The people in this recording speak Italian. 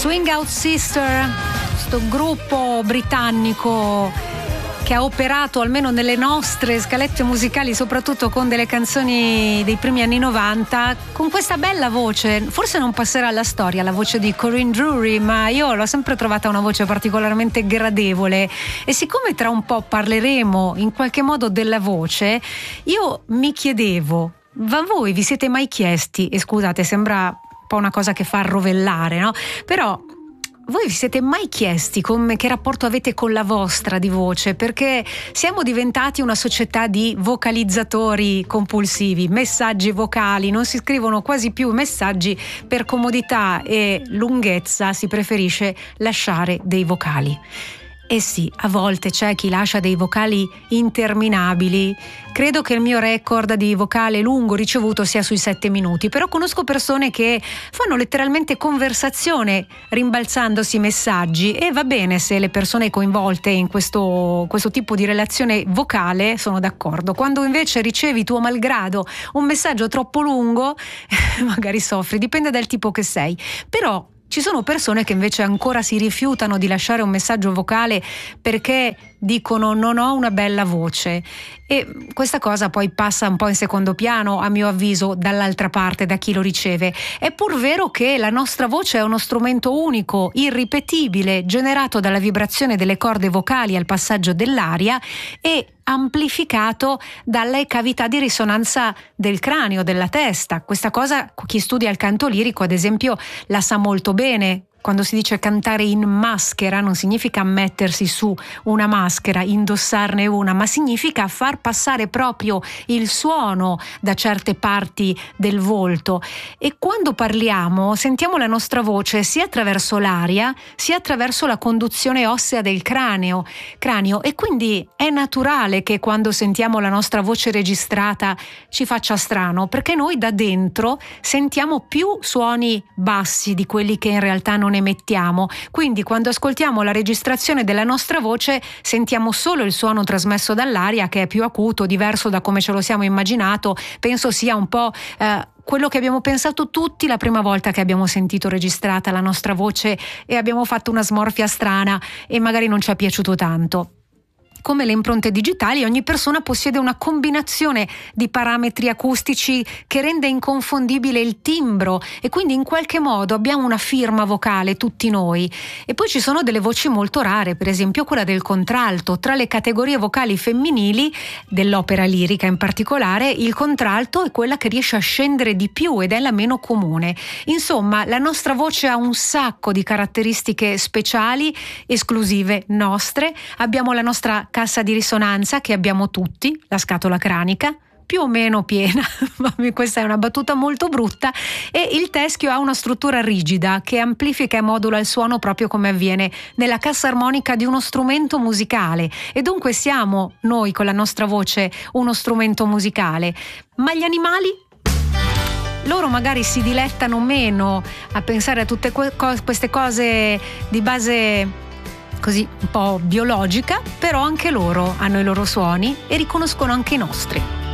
Swing Out Sister, questo gruppo britannico che ha operato almeno nelle nostre scalette musicali, soprattutto con delle canzoni dei primi anni 90, con questa bella voce. Forse non passerà alla storia la voce di Corinne Drury, ma io l'ho sempre trovata una voce particolarmente gradevole, e siccome tra un po' parleremo in qualche modo della voce, io mi chiedevo, ma voi vi siete mai chiesti, e scusate, sembra un po' una cosa che fa rovellare, no? Però voi vi siete mai chiesti che rapporto avete con la vostra di voce? Perché siamo diventati una società di vocalizzatori compulsivi, messaggi vocali, non si scrivono quasi più messaggi, per comodità e lunghezza si preferisce lasciare dei vocali. E sì, a volte c'è chi lascia dei vocali interminabili. Credo che il mio record di vocale lungo ricevuto sia sui 7 minuti, però conosco persone che fanno letteralmente conversazione rimbalzandosi messaggi, e va bene se le persone coinvolte in questo tipo di relazione vocale sono d'accordo. Quando invece ricevi tuo malgrado un messaggio troppo lungo, magari soffri, dipende dal tipo che sei. Però ci sono persone che invece ancora si rifiutano di lasciare un messaggio vocale perché dicono non ho una bella voce, e questa cosa poi passa un po' in secondo piano, a mio avviso, dall'altra parte, da chi lo riceve. È pur vero che la nostra voce è uno strumento unico, irripetibile, generato dalla vibrazione delle corde vocali al passaggio dell'aria e amplificato dalle cavità di risonanza del cranio, della testa. Questa cosa chi studia il canto lirico, ad esempio, la sa molto bene. Quando si dice cantare in maschera non significa mettersi su una maschera, indossarne una, ma significa far passare proprio il suono da certe parti del volto. E quando parliamo sentiamo la nostra voce sia attraverso l'aria sia attraverso la conduzione ossea del cranio, e quindi è naturale che quando sentiamo la nostra voce registrata ci faccia strano, perché noi da dentro sentiamo più suoni bassi di quelli che in realtà non emettiamo. Quindi quando ascoltiamo la registrazione della nostra voce sentiamo solo il suono trasmesso dall'aria, che è più acuto, diverso da come ce lo siamo immaginato. Penso sia un po' quello che abbiamo pensato tutti la prima volta che abbiamo sentito registrata la nostra voce e abbiamo fatto una smorfia strana e magari non ci è piaciuto tanto. Come le impronte digitali, ogni persona possiede una combinazione di parametri acustici che rende inconfondibile il timbro, e quindi in qualche modo abbiamo una firma vocale tutti noi. E poi ci sono delle voci molto rare, per esempio quella del contralto. Tra le categorie vocali femminili, dell'opera lirica in particolare, il contralto è quella che riesce a scendere di più ed è la meno comune. Insomma, la nostra voce ha un sacco di caratteristiche speciali, esclusive nostre. Abbiamo la nostra cassa di risonanza, che abbiamo tutti, la scatola cranica più o meno piena, ma questa è una battuta molto brutta, e il teschio ha una struttura rigida che amplifica e modula il suono proprio come avviene nella cassa armonica di uno strumento musicale, e dunque siamo noi con la nostra voce uno strumento musicale. Ma gli animali? Loro magari si dilettano meno a pensare a tutte queste cose di base così un po' biologica, però anche loro hanno i loro suoni e riconoscono anche i nostri.